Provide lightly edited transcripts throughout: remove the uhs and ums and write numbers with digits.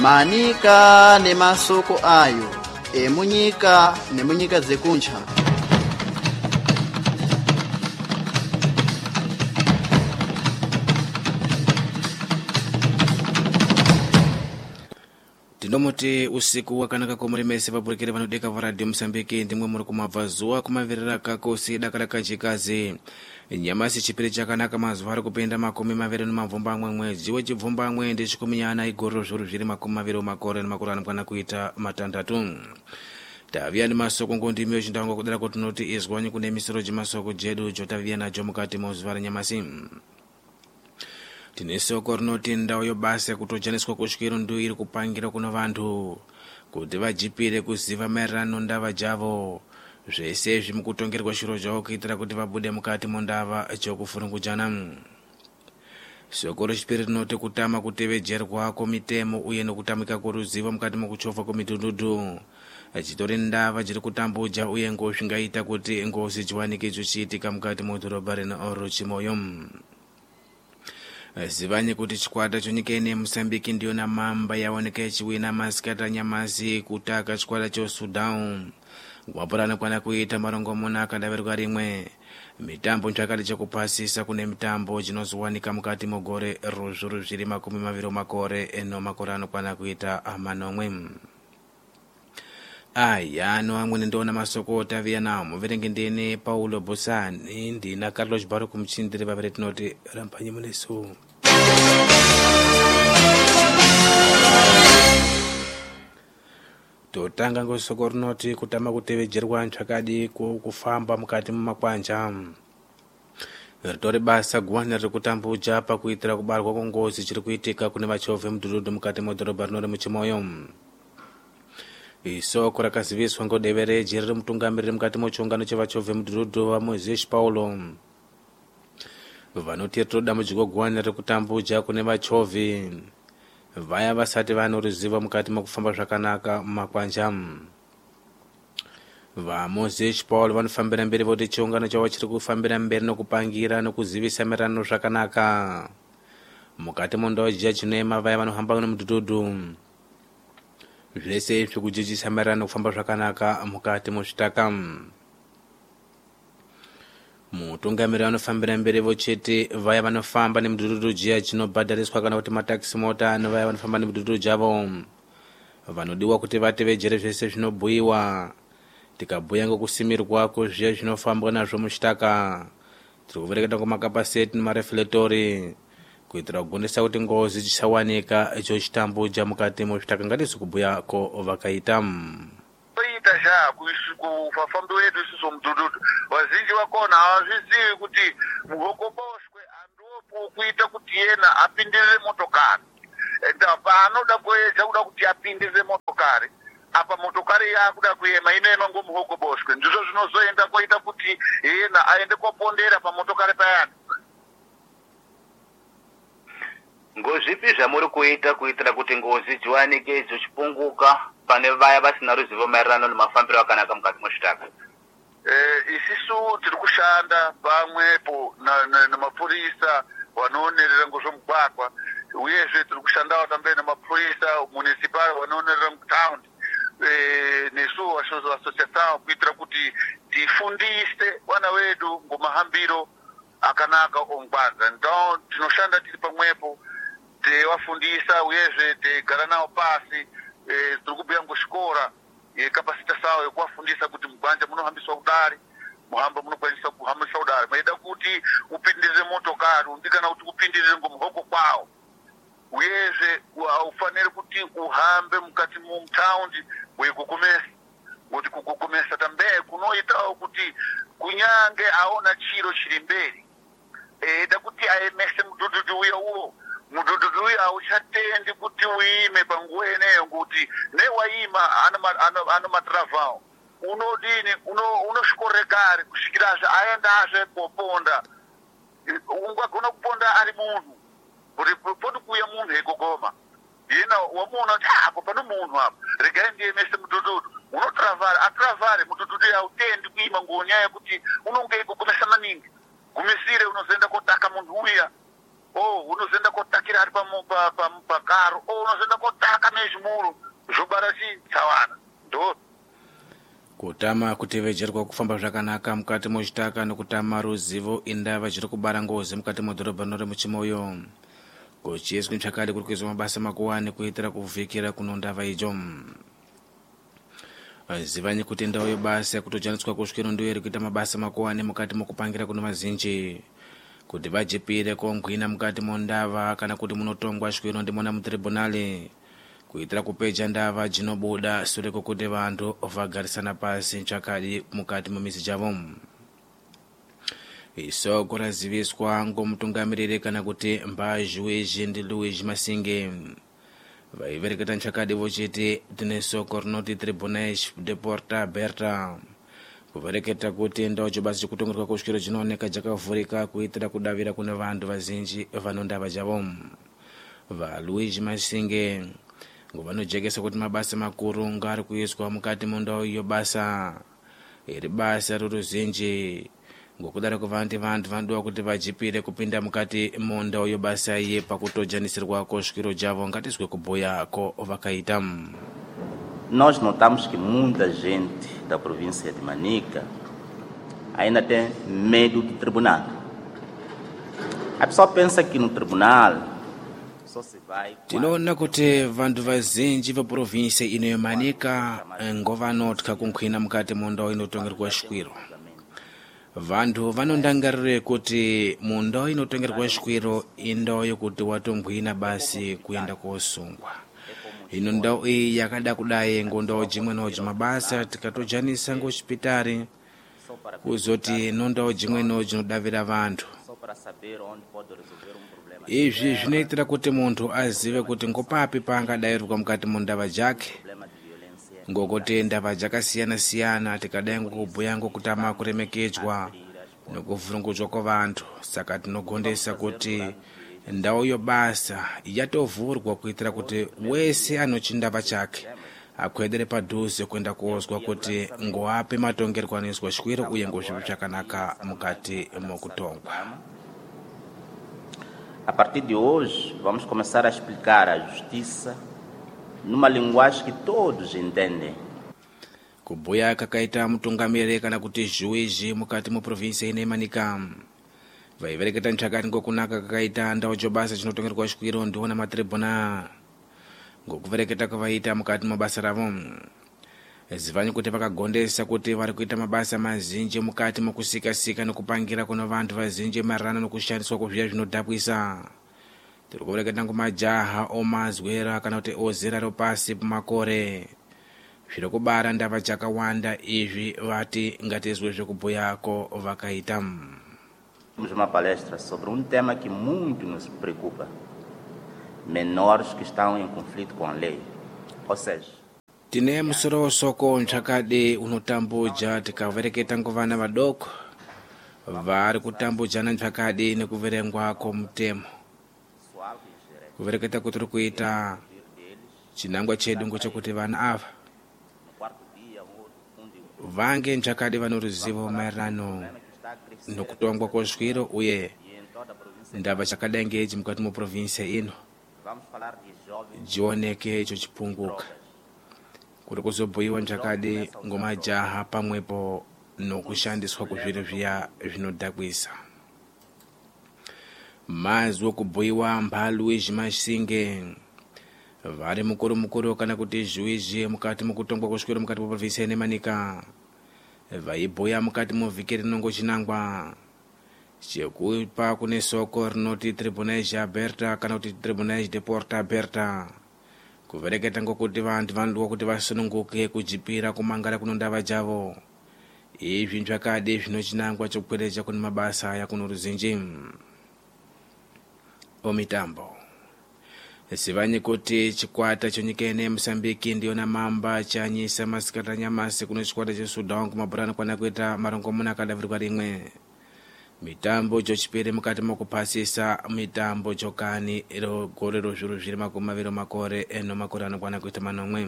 manika ne masoko ayo emunyika nemunyika zekunja. Tinomuti usiku wakanaka komuri mese vaburikire vanodeka varadio Msambiki ndimwe muri kumabva zuwa kumavirira kakosi dakala kajikazi. Nyamasi chipiri chakanaka mazuva ari kupenda 27 mwedzi wechibvumbamwe ndechikuminyana igororo zvuru zviri 20 makore nemakore anokwana kuita 6. Tavia nemasoko ngondimi yochindango kudara kuti tinoti izwanyi kune misoro jemasoko jedu jotavia najo mukati mozuva renyamasi. Tine soko rinoti ndau yobasa kutojaniswa kusvikiro ndu iri kupangira kuno vantu kuti vajipire kuziva maererano ndava javo zvese izvi mukutongerwa shiro zvavo kuitira kuti vabude mukati mondava chokufurungujana. Soko rechipiri rinoti kutama kutevejerwa komitemo uye nokutamika kuruzivo mukati mokuchovha komidhudhudhu chitori ndava chiri kutambuja uye ngo zvingaita kuti ngozi chiwanike chichiitika mukati modhorobha rino Chimoyo. Zivanye kuti chikwata chonyika ine Msambiki ndiyo namamba yaoneka ichiwina masikati anyamasi kutaka chikwata choSudan. Wapurana kwana kuita marongomuna akadaverwa rimwe. Mitambo nchakati chekupasisa kune mitambo chinozowanika mukati mogore rozvuru zviri 20 makore eno makore anokwana kuita 9. Aya amwe ndiona masoko tavia nawo muverengi ndine Paulo Bosani ndina Carlos Baro kumchindire vavere tinoti rampanyi muneso. Totanga ngosoko rinoti kutama kutevejerwa nchakadi kufamba mukati mumakwanja. Ritori basa guwana riri kutambuja pakuitira kubarwa kongozi chiri kuitika kune vachovhe mudhudhudhu mukati modhorobha rino remuchimoyo. Isoko rakaziviswa ngodevereji riri mutungamiriri mukati mochiungano chevachovhe mudhudhudhu vaMoses Paulo. Vanoti ritoda mujiko guwana riri kutambuja kune vachovhe vaya vasati vanoruziva mukati mokufamba zvakanaka mumakwanja. VaMoses Paulo vanofambira mberi voti chiungano chavo chiri kufambira mberi nokupangira nokuzivisa maererano zvakanaka mukati mondau jiya chinoema vaya vanohamba nemudhudhudhu. Zvese izvi kudzidzisa maererano kufamba zvakanaka mukati mozvitaka. Mutungamiriri vanofambira mberi vochete vaya vanofamba nemudhudhudhu jiya chinobhadhariswa kana kuti mataxi mota nevaya vanofamba nemudhudhudhu javo vanodiwa kuti vatevejere zvese zvinobhuyiwa. Tikabhuya ngokusimirwa kwezviya zvinofambwa nazvo muchitaka tiri kuvereketa kwamakapaseti nemareflectori kuitira kugondesa kuti ngozi chisawanika icho chitambuja mukati mozvitaka ngatizi kubhuya ko vakaita ita zha kufafambi wedu isiso mudhudhudhu vazhinji vakona havazvizivi kuti muhokoboshwe andopo kuita kuti yena apindirire motokari paanoda kuedza kuda kuti apindirire motokari apa motokari yakuda kuema inoema ngomuhokoboshwe ndizvo zvinozoenda kuita kuti yena aende kopondera pamotokari payani. Ngozvipi zvamuri kuita kuitira kuti ngozi dziwanike dzichipunguka pane vaya vasina ruzivo maererano nemafambiro akanaka mukati mozvitaka? Isisu tiri kushanda pamwepo namapurisa vanoonerera ngozvomugwagwa uyezve tiri kushandawo tambe namapurisa municipal vanoonerera mutaundi nesu vasociação kuitira kuti tifundise vana vedu ngomahambiro akanaka omugwadza. Então tinoshanda tiri pamwepo tevafundisa uyezve tegara navo pasi tiri kubhuya ngochikora yekapasitasawo yekuvafundisa kuti mugwanja munohambiswa kudari muhamba munokwanisa kuhambisa kudari maida kuti upindirire motokari undikana kuti upindirire ngomuhoko kwawo uyezve haufaniri kuti uhambe mukati mutaundi weikukumesa kuti kukukumesa tambe kunoitawo kuti kunyange aona chiro chiri mberi eda kuti aemese mudhudhudhu uya uwo mudhudhudhu uya hauchatendi kuti uime panguva yeneyo ngokuti newaima ano matravao unodini unosvikorekare kusvikirazve aendazve koponda ungagona kuponda ari munhu kuti poti kuuya munhu ekogoma yena wamuona kuti apo pane munhu apa regai ndiemese mudhudhudhu unotravhara atravhare mudhudhudhu hautendi kuima ngonyaya yekuti unonge ekogomesa maningi gumisire unozoenda kotaka munhu uya unozoenda kotakira ari pakaro unozoenda kotaka nezvimuro zvobara chitsawana ndo kutama kutevejerwa kufamba zvakanaka mukati mozvitaka nokutama ruzivo indava zviri kubara ngozi mukati modhorobha rino remuchimoyo kuchiiswa ntsvakadi kuri kuizwa mabasa makuwani kuitira kuvhikira kuno ndava idzo zivani kuti ndau yobasa yakutojaniswa kusvikiro ndiyo iri kuita mabasa makuwani mukati mokupangira kuno vazhinji kuti vajipire kongwina mukati mondava kana kuti munotongwa svikiro ndimona mutribunali kuitira kupeja ndava dzinobuda sure kwokuti vantu vagarisana pasi ntsvakadi mukati mumizi dzavo. Isoko raziviswa ngomutungamiriri kana kuti mbazhuizhi ndi Luigi Masinge vaivereketa ntsvakadi vochiti tine soko rinoti Tribunais de Porta Aberta kuvereketa kuti ndau dzobasa dzikutongerwa kusvikiro dzinooneka dzakavhurika kuitira kudavira kune vantu vazhinji vanondava dzavo. Luigi Masinge vanojekesa kuti mabasa makuru ngari kuiswa mukati mondau yobasa iri basa roruzhinji ngokudaro kuvanti vantu vanodiwa kuti vajipire kupinda mukati mondau yobasa iye pakutojanisirwa kusvikiro dzavo ngatizwe kubhuya ko vakaita. Nós notamos que muita gente da província de Manica ainda tem medo do tribunal. A pessoa pensa que no tribunal tinoona kuti vantu vazhinji veprovinsi ino yomanika ngovanotya kunkhwina mukati mondau inotongerwa svikwiro. Vantu vanondangarire kuti mundau inotongerwa svikwiro indau yokuti watonkhwina basi kuenda kosungwa. Ino ndau iyi yakada kudai ngondau dzimwe noji mabasa tikatojanisa ngochipitari kuzoti nondau dzimwe noji nodavira vantu. Izvi zvinoitira kuti muntu azive kuti ngopapi paangadairirwa mukati mondava dzake ngokuti ndava dzakasiyana siyana tikadai ngokubhuya ngokutama kuremekedzwa nokuvhurungudzwa kwavantu. Saka tinogondesa kuti ndau yobasa yatovhurwa kuitira kuti wese anochindava chake akwedere padhuze kuenda kuozwa kuti ngoape matongerwa anoiswa svikwiro uye ngozvipi zvakanaka mukati mokutongwa. A partir de hoje, vamos começar a explicar a justiça numa linguagem que todos entendem. Kubhuya kakaita mutungamiriri kana kuti zhuizhi mukati muprovinsi ine Manika vaivereketa ntsvakadi ngokunaka kakaita ndau dzobasa dzinotongerwa svikwiro ndiona matribuna ngokuvereketa kwavaita mukati mabasa ravo. Zivani kuti vakagondesa kuti vari kuita mabasa mazhinji mukati mokusikasika nokupangira kuno vantu vazhinji maererano nokushandiswa kwezviya zvinodhabwisa. Tiri kuvereketa ngomajaha omazwera kana kuti ozera ropasi pamakore zviri kubara ndava dzakawanda. Izvi vati ngatizwe zvekubhuyako vakaita. Temos uma palestra sobre tema que muito nos preocupa: menores que estão em conflito com a lei, ou seja, tine musoro wosoko ntsvakadi unotambuja tikavereketa ngovana vadoko vari kutambujana ntsvakadi nekuverengwa komutemo. Kuvereketa kuti tiri kuita chinangwa chedu ngochekuti vana ava vange ntsvakadi vano ruzivo maererano nokutongwa kwosviro uye ndava chakadai ngechi mukati moprovinsi ino dzioneke icho chipunguka. Kuri kuzobhuyiwa ntsvakadi ngomajaha pamwepo nokushandiswa kwezviro zviya zvinodhakwisa. Mazi wokubhuyiwa Luigi Masinge vari mukuru kana kuti zhuizhi mukati mokutongwa kwosviro mukati moprovinsi ine Manika vaibhuya mukati movhiki rinongochinangwa chekupa kune soko rinoti Tribunais Aberta kana kuti Tribunais de Porta Aberta kuvereketa ngokuti vantu vanodiwa kuti vasununguke kujipira kumangara kuno ndava dzavo. Izvi ntsvakadi zvinochinangwa chokupwerecha kune mabasa aya kuno ruzhinji. Omitambo zivanye kuti chikwata chonyika ine Mosambiki ndiyona mamba chanyisa masikati anyamasi kuno chikwata cheSudan kumabhurano kwana kuita marongomuna akadavirwa rimwe. Mitambo chochipiri mukati mokupasisa mitambo chokani iro gore rozviro zviri makore eno makore anokwana kuita manomwe.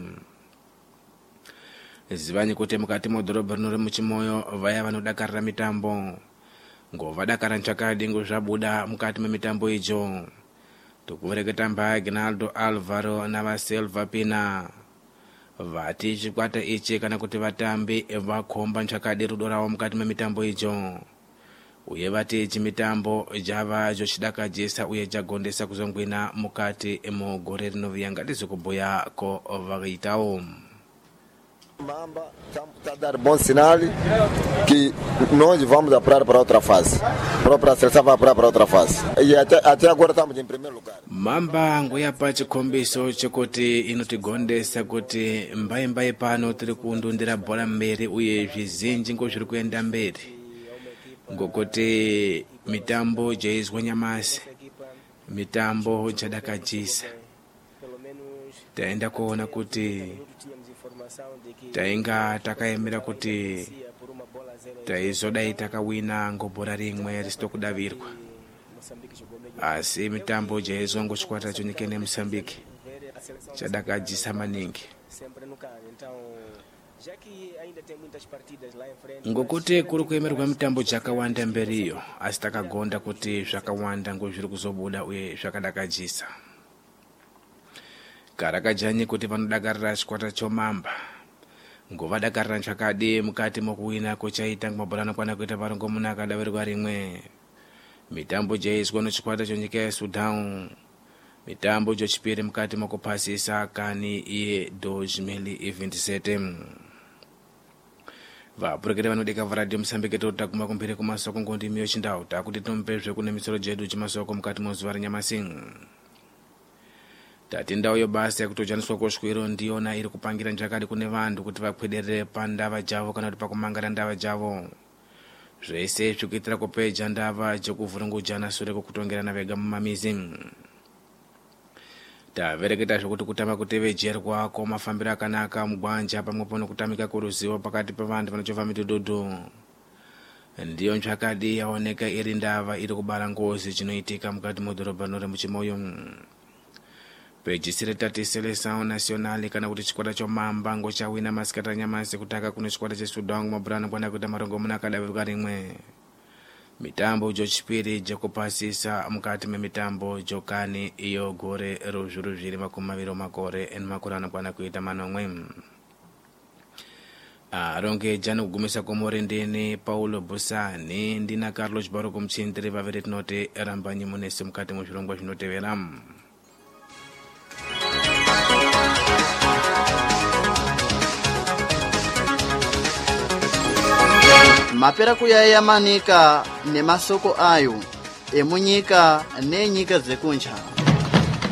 Zivanye kuti mukati modhorobha rino remuchimoyo vaya vanodakarira mitambo ngovadakara nchakadi ngozvabuda mukati memitambo icho. Tikuvereketa mbaya Ginaldo Alvaro navasilva Pina vati chikwata ichi kana kuti vatambi vakomba nchakadi rudo ravo mukati memitambo icho, uye vati chimitambo java jochidakadzisa uye jagondesa kuzongwina mukati mugore rinovira ngati zikubhuya ko vakaitawo. Mamba está a dar bom sinal que nós vamos apurar para outra fase. A própria seleção vai apurar para outra fase. E até agora estamos em primeiro lugar. Mamba nguyapa chikombiso chekuti inotigondesa kuti mbai pano tiri kundundira bhola mberi uye zvizinji ngozviri kuenda mberi, ngokuti mitambo jaizwa nyamasi, mitambo jadakadzisa. Taenda kuona kuti tainga takaemera kuti taizodai takawina ngobhora rimwe risitokudavirwa, asi mitambo jaizwa ngochikwata chonyika neMozambique chadakadzisa maningi, ngokuti kuri kuemerwa mitambo jakawanda mberiyo, asi takagonda kuti zvakawanda ngozviri kuzobuda uye zvakadakadzisa. Karakajanyi kuti vanodakarira chikwata chomamba ngovadakarira nchakadi mukati mokuwina kochaita mabhora anokwana kuita varongomuna akadavirwa rimwe. Mitambo jaizwa nochikwata chonyika yeSudan, mitambo jochipiri mukati mokupasisa kani iye 2027. Vapurukire vanodika varadio Mozambique totaguma kumbiri kumasoko ngondimi yochindau takuti tompezve kune misoro jedu chimasoko mukati mozuva renyamasi. Tati ndau yobasa yakutojaniswa koshwiro ndiyona iri kupangira njakadi kune vantu kuti vakwederere pandava javo kana kuti pakumangara ndava javo. Zvese zvikuitira kupeja ndava jekuvhurungujana sure kwekutongerana vega mumamizi. Tavereketa zvokuti kutama kutevejerwa kwamafambiro akanaka mugwanja pamwepo nokutamika kuruzivo pakati pavantu vanochovha midhudhudhu ndiyo njakadi yaoneka iri ndava iri kubara ngozi chinoitika mukati modhorobha remuchimoyo. Pejisire tati Seleção Nacional kana kuti chikwata chomamba ngochawina masikata nyamasi kutaka kuno chikwata cheSudan mabhora anokwana kuita marongomuna akadavirwa rimwe. Mitambo jochipiri jekupasisa mukati memitambo jokani iyo gore rozviri makumaviro makore makore anokwana kuita manomwe. Aronge jana kugumisa komore ndini Paulo Busani ndina Carlos Baroko mchindiri vaviri tinote rambanyi munesi mukati muzvirongwa zvinotevera. Mapera kuyaya manika nemasoko ayo emunyika nenyika zekunja.